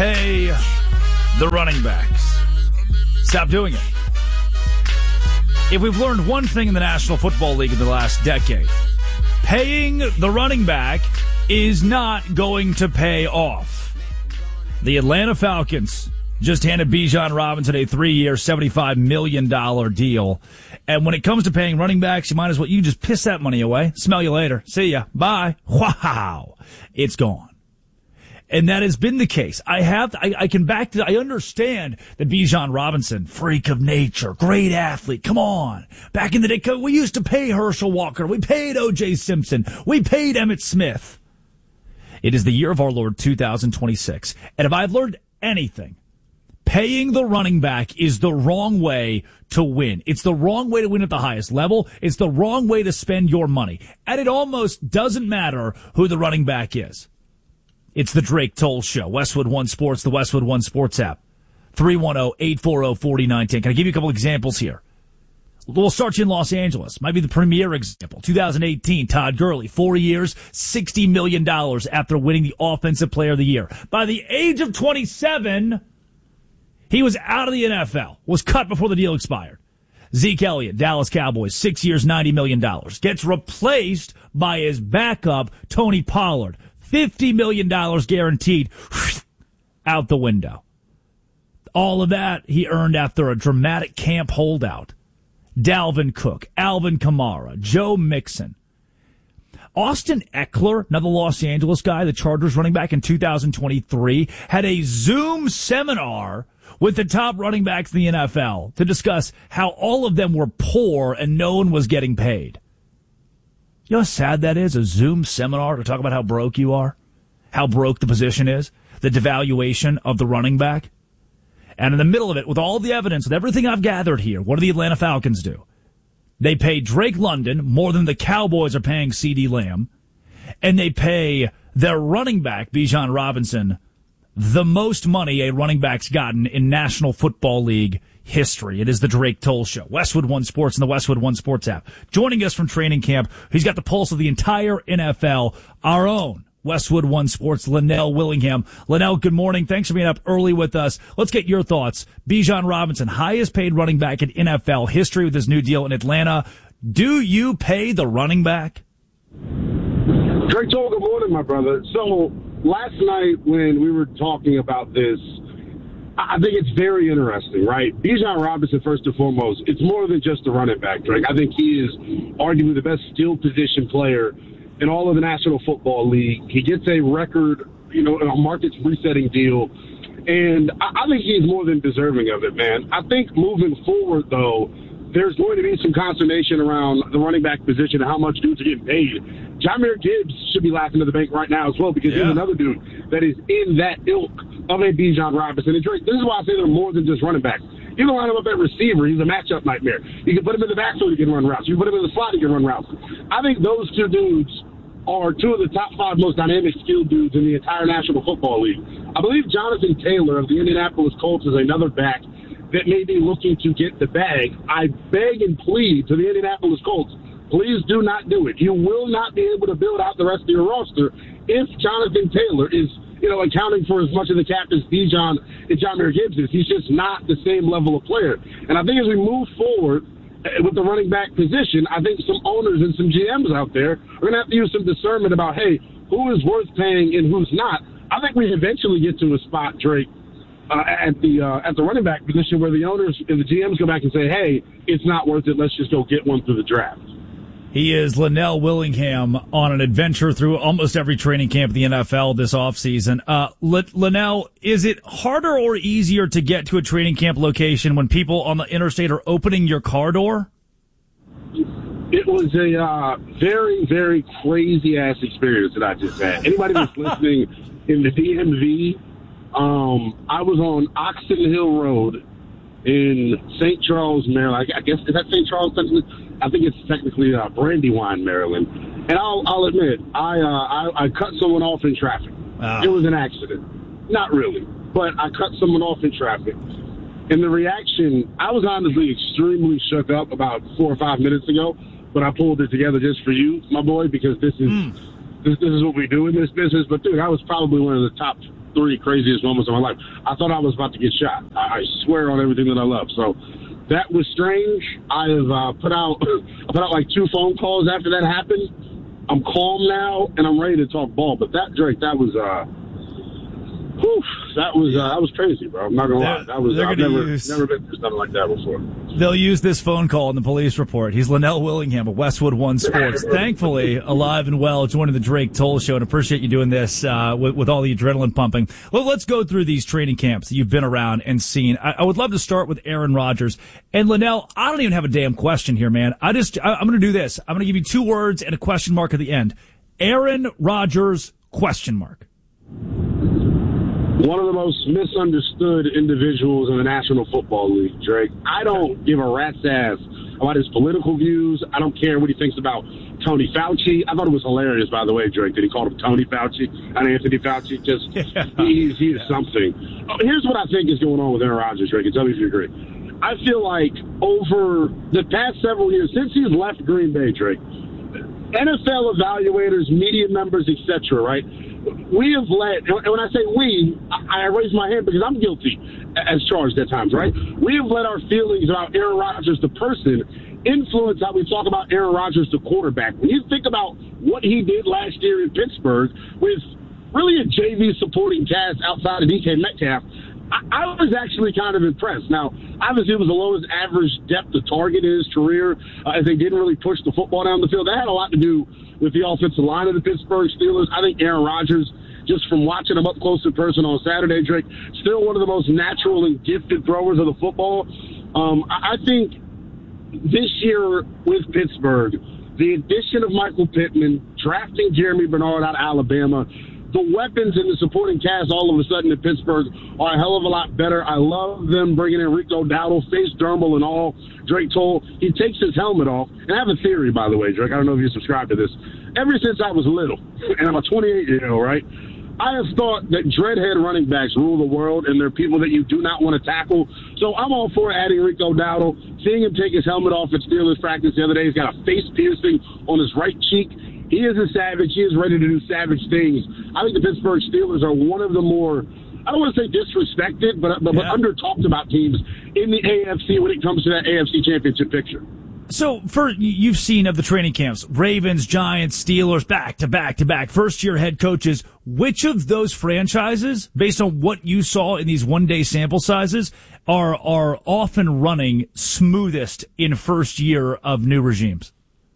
pay the running backs. Stop doing it. If we've learned one thing in the National Football League in the last decade, paying the running back is not going to pay off. The Atlanta Falcons just handed Bijan Robinson a 3-year, $75 million deal. And when it comes to paying running backs, you might as well, you just piss that money away. Smell you later. See ya. Bye. Wow. It's gone. And that has been the case. I understand that Bijan Robinson, freak of nature, great athlete. Come on. Back in the day, we used to pay Herschel Walker. We paid O.J. Simpson. We paid Emmitt Smith. It is the year of our Lord 2026. And if I've learned anything, paying the running back is the wrong way to win. It's the wrong way to win at the highest level. It's the wrong way to spend your money. And it almost doesn't matter who the running back is. It's the Drake Toll Show. Westwood One Sports, the Westwood One Sports app. 310-840-4910. Can I give you a couple examples here? We'll start you in Los Angeles. Might be the premier example. 2018, Todd Gurley, 4 years, $60 million after winning the Offensive Player of the Year. By the age of 27, he was out of the NFL, was cut before the deal expired. Zeke Elliott, Dallas Cowboys, 6 years, $90 million. Gets replaced by his backup, Tony Pollard. $50 million guaranteed, out the window. All of that he earned after a dramatic camp holdout. Dalvin Cook, Alvin Kamara, Joe Mixon. Austin Eckler, another Los Angeles guy, the Chargers running back in 2023, had a Zoom seminar with the top running backs in the NFL to discuss how all of them were poor and no one was getting paid. You know how sad that is, a Zoom seminar to talk about how broke you are, how broke the position is, the devaluation of the running back. And in the middle of it, with all the evidence, with everything I've gathered here, what do the Atlanta Falcons do? They pay Drake London more than the Cowboys are paying CeeDee Lamb, and they pay their running back, Bijan Robinson, the most money a running back's gotten in National Football League history. It is the Drake Toll Show. Westwood One Sports and the Westwood One Sports app. Joining us from training camp, he's got the pulse of the entire NFL, our own Westwood One Sports, Linnell Willingham. Linnell, good morning. Thanks for being up early with us. Let's get your thoughts. Bijan Robinson, highest paid running back in NFL history with his new deal in Atlanta. Do you pay the running back? Drake Toll, good morning, my brother. So last night when we were talking about this, I think it's very interesting, right? Bijan Robinson, first and foremost, it's more than just a running back, Drake. I think he is arguably the best skill position player in all of the National Football League. He gets a record, a markets resetting deal. And I think he's more than deserving of it, man. I think moving forward, though, there's going to be some consternation around the running back position and how much dudes are getting paid. Jahmyr Gibbs should be laughing to the bank right now as well because he's another dude that is in that ilk of a Bijan Robinson. And Drake, this is why I say they're more than just running backs. You can line him up at receiver. He's a matchup nightmare. You can put him in the backfield. He can run routes. You can put him in the slot. He can run routes. I think those two dudes are two of the top 5 most dynamic skill dudes in the entire National Football League. I believe Jonathan Taylor of the Indianapolis Colts is another back that may be looking to get the bag. I beg and plead to the Indianapolis Colts, please do not do it. You will not be able to build out the rest of your roster if Jonathan Taylor is, accounting for as much of the cap as Bijan and Jahmyr Gibbs is. He's just not the same level of player. And I think as we move forward with the running back position, I think some owners and some GMs out there are going to have to use some discernment about, hey, who is worth paying and who's not. I think we eventually get to a spot, Drake, at the running back position where the owners and the GMs go back and say, hey, it's not worth it. Let's just go get one through the draft. He is Linnell Willingham on an adventure through almost every training camp of the NFL this offseason. Linnell, is it harder or easier to get to a training camp location when people on the interstate are opening your car door? It was a very, very crazy-ass experience that I just had. Anybody that's listening in the DMV, I was on Oxon Hill Road in St. Charles, Maryland. I guess, is that St. Charles? I think it's technically Brandywine, Maryland. And I'll admit, I cut someone off in traffic. It was an accident. Not really, but I cut someone off in traffic. And the reaction, I was honestly extremely shook up about 4 or 5 minutes ago, but I pulled it together just for you, my boy, because this is what we do in this business. But, dude, I was probably one of the top 3 craziest moments of my life. I thought I was about to get shot. I swear on everything that I love. So that was strange. I have put out like 2 phone calls after that happened. I'm calm now, and I'm ready to talk ball. But that, Drake, that was crazy, bro. I'm not gonna lie. I've never been through something like that before. They'll use this phone call in the police report. He's Linnell Willingham of Westwood One Sports. Thankfully, alive and well, joining the Drake Toll Show, and appreciate you doing this with all the adrenaline pumping. Well, let's go through these training camps that you've been around and seen. I would love to start with Aaron Rodgers. And Linnell, I don't even have a damn question here, man. I'm going to do this. I'm going to give you 2 words and a question mark at the end. Aaron Rodgers, question mark. One of the most misunderstood individuals in the National Football League, Drake. I don't give a rat's ass about his political views. I don't care what he thinks about Tony Fauci. I thought it was hilarious, by the way, Drake, that he called him Tony Fauci and Anthony Fauci. Just he's something. Here's what I think is going on with Aaron Rodgers, Drake, and tell me if you agree. I feel like over the past several years, since he's left Green Bay, Drake, NFL evaluators, media members, etc., right? We have let, and when I say we, I raise my hand because I'm guilty as charged at times, right? We have let our feelings about Aaron Rodgers, the person, influence how we talk about Aaron Rodgers, the quarterback. When you think about what he did last year in Pittsburgh with really a JV supporting cast outside of DK Metcalf, I was actually kind of impressed. Now, obviously, it was the lowest average depth of target in his career, as they didn't really push the football down the field. That had a lot to do with the offensive line of the Pittsburgh Steelers. I think Aaron Rodgers, just from watching him up close in person on Saturday, Drake, still one of the most natural and gifted throwers of the football. I think this year with Pittsburgh, the addition of Michael Pittman, drafting Jeremy Bernard out of Alabama, the weapons in the supporting cast all of a sudden in Pittsburgh are a hell of a lot better. I love them bringing in Rico Dowdle, face dermal and all. Drake Toll, he takes his helmet off. And I have a theory, by the way, Drake. I don't know if you subscribe to this. Ever since I was little, and I'm a 28-year-old, right, I have thought that dreadhead running backs rule the world, and they're people that you do not want to tackle. So I'm all for adding Rico Dowdle. Seeing him take his helmet off at Steelers practice the other day, he's got a face piercing on his right cheek. He is a savage. He is ready to do savage things. I think the Pittsburgh Steelers are one of the more, I don't want to say disrespected, but under-talked about teams in the AFC when it comes to that AFC championship picture. So, you've seen of the training camps, Ravens, Giants, Steelers, back to back to back, first-year head coaches. Which of those franchises, based on what you saw in these one-day sample sizes, are often running smoothest in first year of new regimes?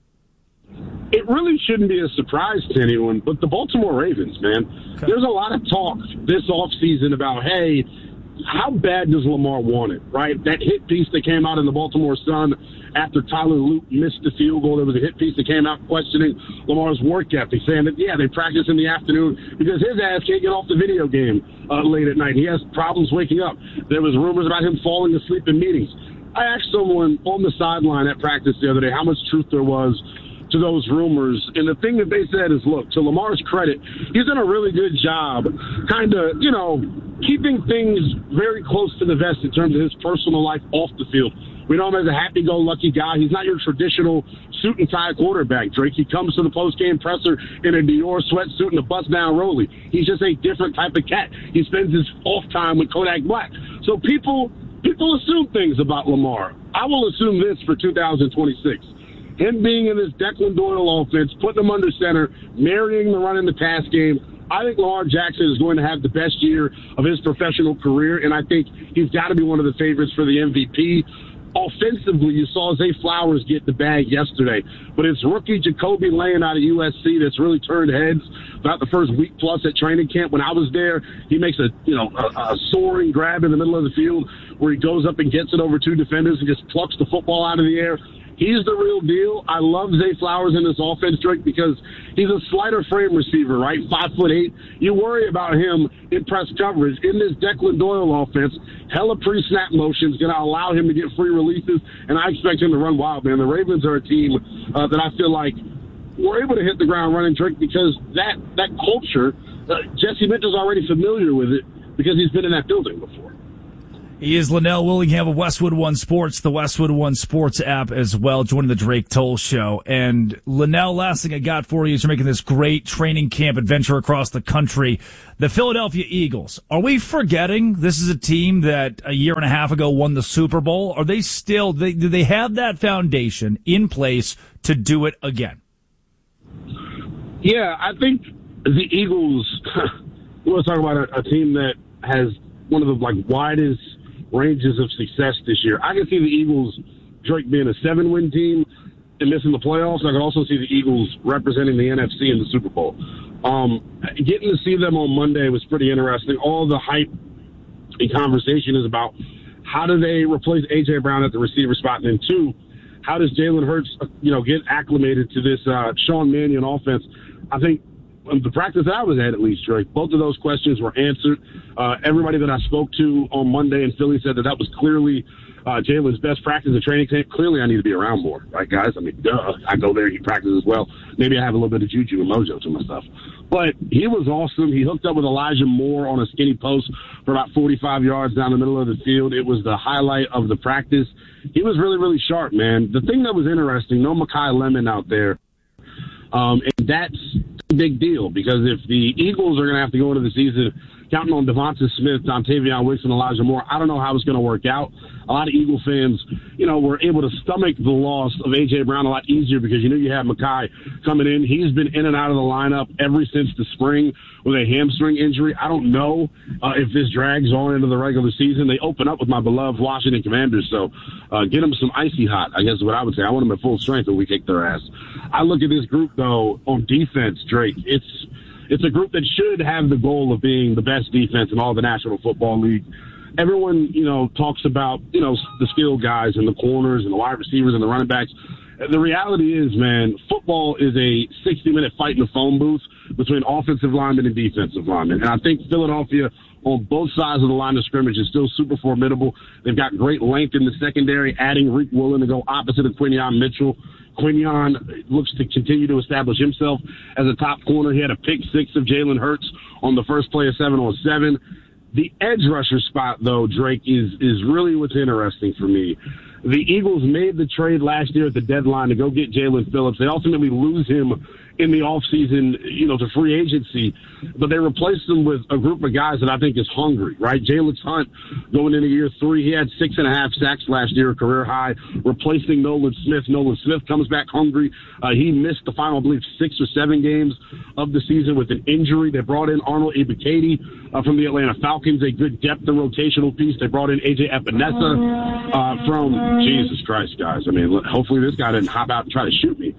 It really shouldn't be a surprise to anyone, but the Baltimore Ravens, man. Okay. There's a lot of talk this offseason about, hey, how bad does Lamar want it, right? That hit piece that came out in the Baltimore Sun after Tyler Luke missed the field goal, there was a hit piece that came out questioning Lamar's work ethic, saying that, yeah, they practice in the afternoon because his ass can't get off the video game late at night. He has problems waking up. There was rumors about him falling asleep in meetings. I asked someone on the sideline at practice the other day how much truth there was to those rumors. And the thing that they said is, look, to Lamar's credit, he's done a really good job kind of, keeping things very close to the vest in terms of his personal life off the field. We know him as a happy-go-lucky guy. He's not your traditional suit-and-tie quarterback, Drake. He comes to the post-game presser in a Dior sweatsuit and a bust-down rollie. He's just a different type of cat. He spends his off time with Kodak Black. So people assume things about Lamar. I will assume this for 2026. Him being in this Declan Doyle offense, putting him under center, marrying the run in the pass game, I think Lamar Jackson is going to have the best year of his professional career, and I think he's got to be one of the favorites for the MVP. Offensively, you saw Zay Flowers get the bag yesterday, but it's rookie Jacoby Lane out of USC that's really turned heads about the first week plus at training camp. When I was there, he makes a soaring grab in the middle of the field where he goes up and gets it over 2 defenders and just plucks the football out of the air. He's the real deal. I love Zay Flowers in this offense, Drake, because he's a slighter frame receiver, right? 5'8". You worry about him in press coverage. In this Declan Doyle offense, hella pre-snap motion is going to allow him to get free releases, and I expect him to run wild, man. The Ravens are a team that I feel like we're able to hit the ground running, Drake, because that culture, Jesse Mitchell's already familiar with it because he's been in that building before. He is Linnell Willingham of Westwood One Sports, the Westwood One Sports app as well, joining the Drake Toll Show. And Linnell, last thing I got for you is you're making this great training camp adventure across the country. The Philadelphia Eagles, are we forgetting this is a team that a year and a half ago won the Super Bowl? Are they still, do they have that foundation in place to do it again? Yeah, I think the Eagles, we want to talk about a team that has one of the widest ranges of success this year. I can see the Eagles, Drake, being a 7-win team and missing the playoffs. I can also see the Eagles representing the NFC in the Super Bowl. Getting to see them on Monday was pretty interesting. All the hype and conversation is about how do they replace A.J. Brown at the receiver spot, and then two, how does Jalen Hurts, get acclimated to this Sean Mannion offense? I think the practice I was at least, Drake, both of those questions were answered. Everybody that I spoke to on Monday in Philly said that was clearly Jalen's best practice in training camp. Clearly, I need to be around more, right, guys? I mean, duh. I go there, he practices as well. Maybe I have a little bit of juju and mojo to myself. But he was awesome. He hooked up with Elijah Moore on a skinny post for about 45 yards down the middle of the field. It was the highlight of the practice. He was really, really sharp, man. The thing that was interesting, no Mekhi Lemon out there. And that's a big deal because if the Eagles are going to have to go into the season counting on Devonta Smith, Dontavion Wicks, and Elijah Moore, I don't know how it's going to work out. A lot of Eagle fans, were able to stomach the loss of A.J. Brown a lot easier because you have Mekhi coming in. He's been in and out of the lineup ever since the spring with a hamstring injury. I don't know if this drags on into the regular season. They open up with my beloved Washington Commanders, so get them some icy hot, I guess is what I would say. I want them at full strength when we kick their ass. I look at this group, though, on defense, Drake. It's a group that should have the goal of being the best defense in all the National Football League. Everyone, talks about, the skilled guys and the corners and the wide receivers and the running backs. The reality is, man, football is a 60-minute fight in the phone booth between offensive linemen and defensive linemen. And I think Philadelphia on both sides of the line of scrimmage is still super formidable. They've got great length in the secondary, adding Reek Woolen to go opposite of Quinyon Mitchell. Quinyon looks to continue to establish himself as a top corner. He had a pick six of Jalen Hurts on the first play of 7-on-7. The edge rusher spot, though, Drake, is really what's interesting for me. The Eagles made the trade last year at the deadline to go get Jalen Phillips. They ultimately lose him in the offseason, to free agency, but they replaced him with a group of guys that I think is hungry, right? Jalen Hunt going into year 3, he had 6.5 sacks last year, a career high, replacing Nolan Smith. Nolan Smith comes back hungry. He missed the final, I believe, 6 or 7 games of the season with an injury. They brought in Arnold Ebiketie from the Atlanta Falcons, a good depth and rotational piece. They brought in A.J. Epinesa from, Jesus Christ, guys. I mean, hopefully this guy didn't hop out and try to shoot me.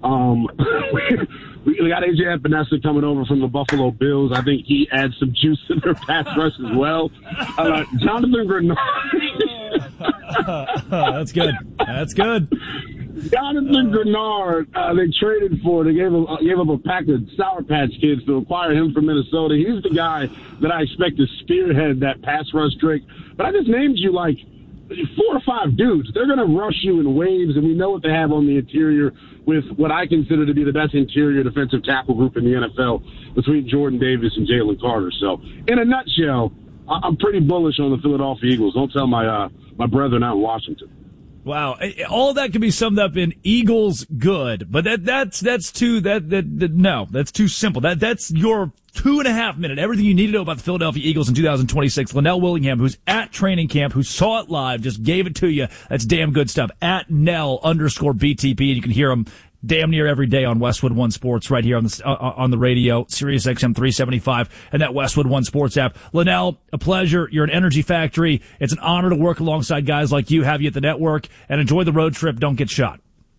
We got A.J. Epinesa coming over from the Buffalo Bills. I think he adds some juice in their pass rush as well. Jonathan Grenard. That's good. That's good. Jonathan Grenard, they traded for. They gave up a pack of Sour Patch Kids to acquire him from Minnesota. He's the guy that I expect to spearhead that pass rush, Drake. But I just named you 4 or 5 dudes. They're going to rush you in waves, and we know what they have on the interior with what I consider to be the best interior defensive tackle group in the NFL between Jordan Davis and Jalen Carter. So, in a nutshell, I'm pretty bullish on the Philadelphia Eagles. Don't tell my brethren out in Washington. Wow, all of that can be summed up in Eagles good, but that's too that's too simple. That's your 2.5 minute everything you need to know about the Philadelphia Eagles in 2026. Linnell Willingham, who's at training camp, who saw it live, just gave it to you. That's damn good stuff. At Nell_BTP, and you can hear him damn near every day on Westwood One Sports right here on the radio, Sirius XM 375, and that Westwood One Sports app. Linnell, a pleasure. You're an energy factory. It's an honor to work alongside guys like you, have you at the network, and enjoy the road trip. Don't get shot.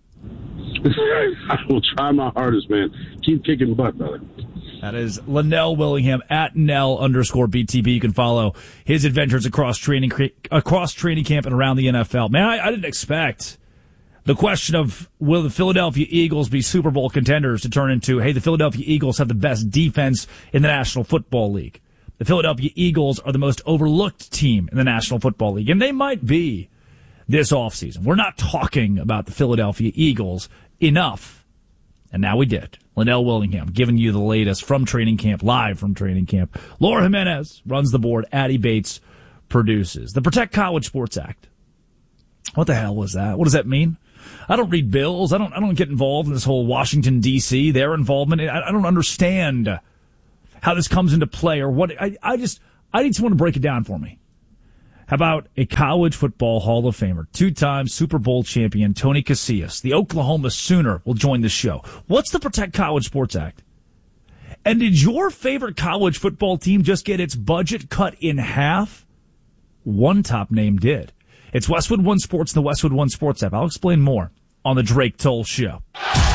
I will try my hardest, man. Keep kicking butt, brother. That is Linnell Willingham at Nell_BTB. You can follow his adventures across training camp and around the NFL. Man, I didn't expect the question of will the Philadelphia Eagles be Super Bowl contenders to turn into, hey, the Philadelphia Eagles have the best defense in the National Football League. The Philadelphia Eagles are the most overlooked team in the National Football League, and they might be this offseason. We're not talking about the Philadelphia Eagles enough, and now we did. Linnell Willingham giving you the latest from training camp, live from training camp. Laura Jimenez runs the board. Addie Bates produces. The Protect College Sports Act. What the hell was that? What does that mean? I don't read bills. I don't get involved in this whole Washington, D.C., their involvement. I don't understand how this comes into play or what. I need someone to break it down for me. How about a college football Hall of Famer, two-time Super Bowl champion Tony Casillas, the Oklahoma Sooner, will join the show. What's the Protect College Sports Act? And did your favorite college football team just get its budget cut in half? One top name did. It's Westwood One Sports, the Westwood One Sports app. I'll explain more on the Drake Toll Show.